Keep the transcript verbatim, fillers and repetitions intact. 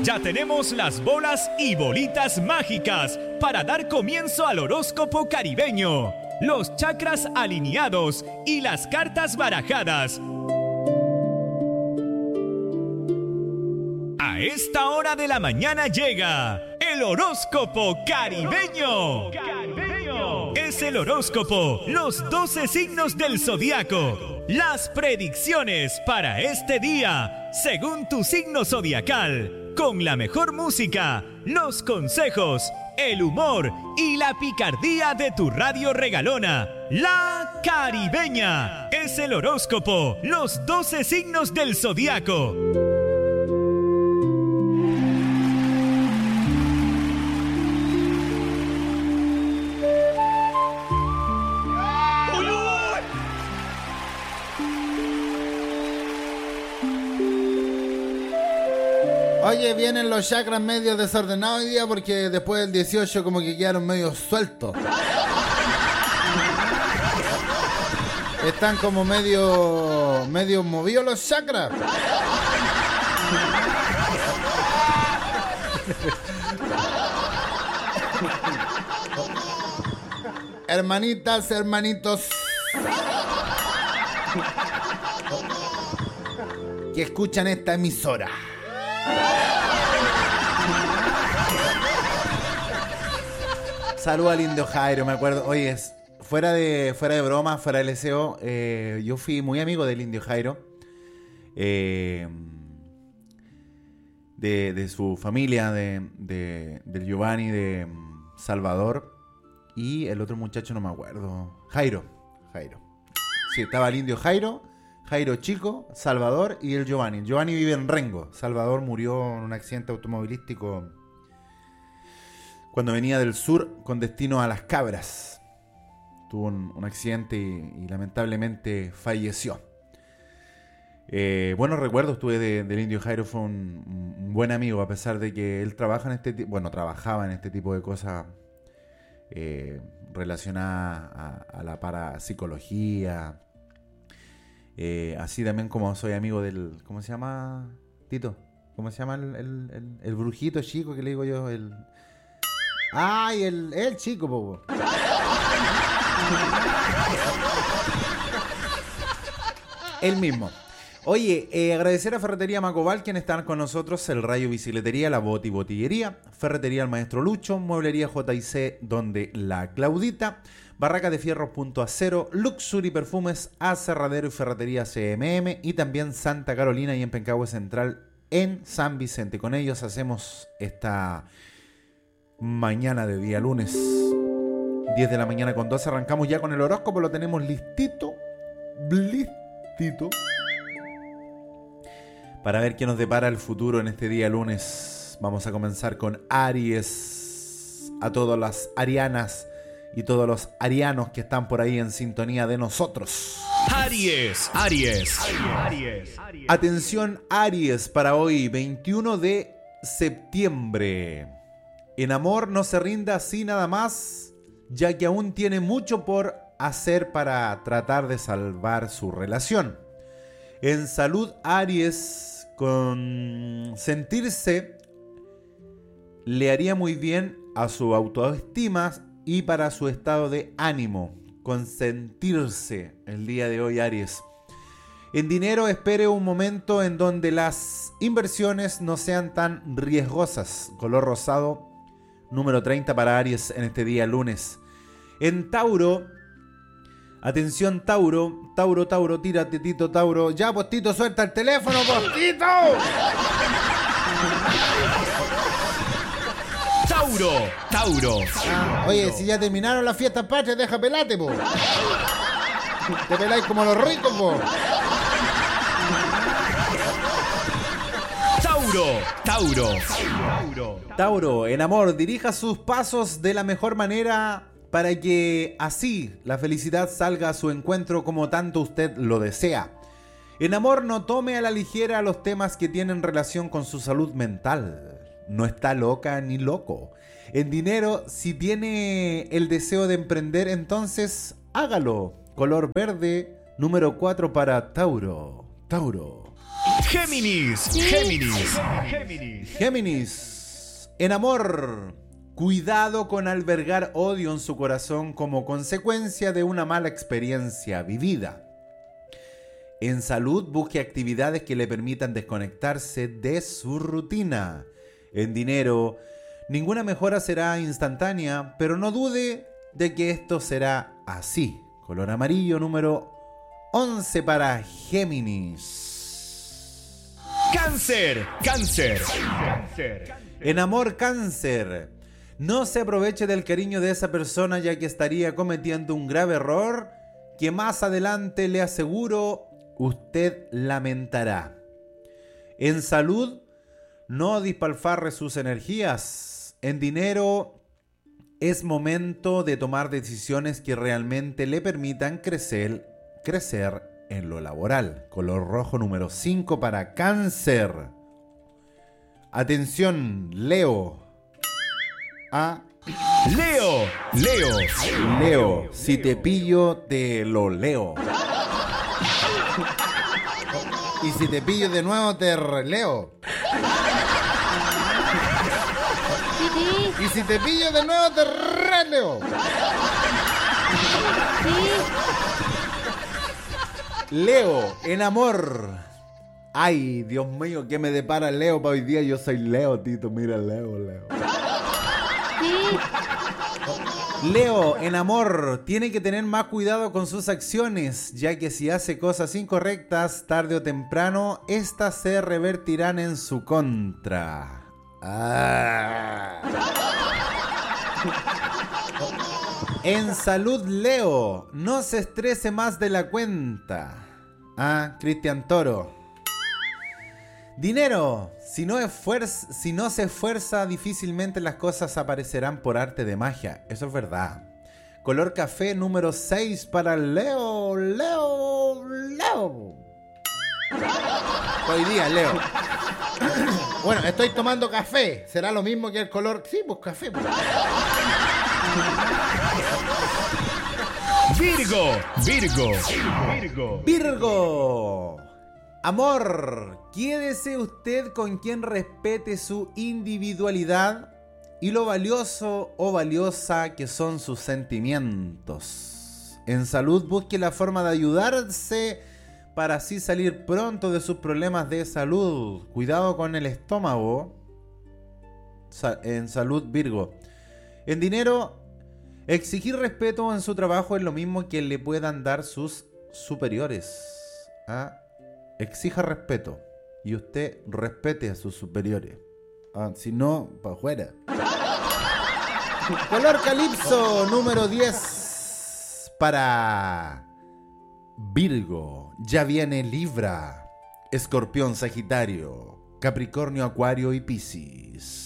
Ya tenemos las bolas y bolitas mágicas para dar comienzo al horóscopo caribeño, los chakras alineados y las cartas barajadas. A esta hora de la mañana llega el horóscopo caribeño. caribeño. Es el horóscopo, los doce signos del zodiaco, las predicciones para este día, según tu signo zodiacal, con la mejor música, los consejos, el humor y la picardía de tu radio regalona, La Caribeña. Es el horóscopo, los doce signos del zodiaco. Oye, vienen los chakras medio desordenados hoy día porque después del dieciocho como que quedaron medio sueltos. Están como medio medio movidos los chakras. Hermanitas, hermanitos que escuchan esta emisora. Saludos al Indio Jairo, me acuerdo. Oye, es, fuera de fuera de broma, fuera del S E O, eh, yo fui muy amigo del Indio Jairo, eh, de, de su familia, de, de del Giovanni, de Salvador y el otro muchacho no me acuerdo, Jairo, Jairo. Sí, estaba el Indio Jairo, Jairo Chico, Salvador y el Giovanni. El Giovanni vive en Rengo. Salvador murió en un accidente automovilístico cuando venía del sur con destino a Las Cabras. Tuvo un, un accidente y, y lamentablemente falleció. Eh, buenos recuerdos tuve de, del Indio Jairo. Fue un, un buen amigo, a pesar de que él trabaja en este tipo, bueno, trabajaba en este tipo de cosas eh, relacionadas a, a la parapsicología. Eh, así también como soy amigo del... ¿Cómo se llama, Tito? ¿Cómo se llama el, el, el, el brujito chico que le digo yo? El... ¡Ay! El, el chico, po. El mismo. Oye, eh, agradecer a Ferretería Macobal, quienes están con nosotros, el Rayo Bicicletería, la Boti Botillería, Ferretería El Maestro Lucho, Mueblería J y C, donde la Claudita, Barraca de Fierros Punto Acero, Luxury Perfumes, Aserradero y Ferretería C M M y también Santa Carolina y en Pencahue Central en San Vicente. Con ellos hacemos esta mañana de día lunes, diez de la mañana con doce. Arrancamos ya con el horóscopo, lo tenemos listito, listito, para ver qué nos depara el futuro en este día lunes. Vamos a comenzar con Aries. A todas las arianas y todos los arianos que están por ahí en sintonía de nosotros. Aries, Aries, Aries. Atención Aries para hoy, veintiuno de septiembre. En amor no se rinda así nada más, ya que aún tiene mucho por hacer para tratar de salvar su relación. En salud Aries, con sentirse le haría muy bien a su autoestima y para su estado de ánimo. Consentirse el día de hoy, Aries. En dinero, espere un momento en donde las inversiones no sean tan riesgosas. Color rosado, número treinta para Aries en este día lunes. En Tauro, atención Tauro, Tauro, Tauro, tírate Tito, Tauro. Ya, pues Tito, suelta el teléfono, pues Tito. Tauro, Tauro. Ah, oye, si ya terminaron las fiestas patrias, deja pelate, po. Te peláis como los ricos, po. Tauro, Tauro, Tauro. Tauro, en amor, dirija sus pasos de la mejor manera para que así la felicidad salga a su encuentro como tanto usted lo desea. En amor, no tome a la ligera los temas que tienen relación con su salud mental. No está loca ni loco. En dinero, si tiene el deseo de emprender, entonces hágalo. Color verde, número cuatro para Tauro. Tauro. Géminis, Géminis, Géminis. Géminis. En amor, cuidado con albergar odio en su corazón como consecuencia de una mala experiencia vivida. En salud, busque actividades que le permitan desconectarse de su rutina. En dinero, ninguna mejora será instantánea, pero no dude de que esto será así. Color amarillo número once para Géminis. Cáncer, Cáncer, Cáncer. En amor, Cáncer. No se aproveche del cariño de esa persona, ya que estaría cometiendo un grave error que más adelante, le aseguro, usted lamentará. En salud, no despilfarre sus energías. En dinero, es momento de tomar decisiones que realmente le permitan crecer, crecer en lo laboral. Color rojo número cinco para Cáncer. Atención, Leo. A Leo, Leo, Leo, si te pillo, te lo leo. Y si te pillo de nuevo, te releo. Y si te pillo de nuevo, te releo. Leo, en amor. Ay, Dios mío, ¿qué me depara Leo para hoy día? Yo soy Leo, Tito. Mira, Leo, Leo. Leo, en amor, tiene que tener más cuidado con sus acciones, ya que si hace cosas incorrectas, tarde o temprano, estas se revertirán en su contra. Ah. En salud, Leo, no se estrese más de la cuenta. Ah, Cristian Toro. Dinero, si no, esfuerza, si no se esfuerza, difícilmente las cosas aparecerán por arte de magia. Eso es verdad. Color café número seis para Leo, Leo, Leo. Hoy día, Leo. Bueno, estoy tomando café. ¿Será lo mismo que el color? Sí, pues café. Pues. Virgo, Virgo, Virgo, Virgo. Amor, quédese usted con quien respete su individualidad y lo valioso o valiosa que son sus sentimientos. En salud, busque la forma de ayudarse para así salir pronto de sus problemas de salud. Cuidado con el estómago. Sa- en salud, Virgo. En dinero, exigir respeto en su trabajo es lo mismo que le puedan dar sus superiores. ¿Ah? Exija respeto y usted respete a sus superiores. Ah, si no, para afuera. Color calipso número diez para Virgo. Ya viene Libra, Escorpión, Sagitario, Capricornio, Acuario y Piscis.